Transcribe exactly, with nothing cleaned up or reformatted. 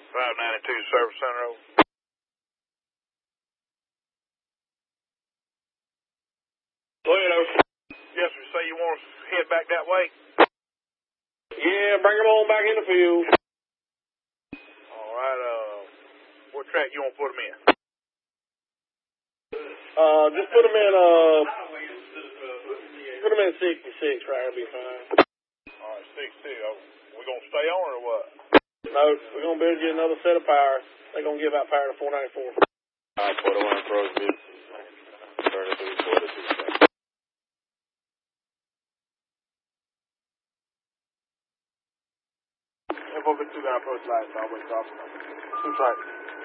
five ninety-two Service Center over. Go ahead, over. Yes, sir. Say you want us to head back that way? Yeah, bring them on back in the field. All right, uh, what track you want to put them in? Uh, just put them in, uh, put them in sixty-six, right? It'll be fine. All right, sixty-six. We going to stay on or what? No, we're going to be able to get another set of power. They're going to give out power to four ninety-four. All right, quarter one approach, dude. thirty-three, forty-two. F O B two got approach lights, always off. Two strikes.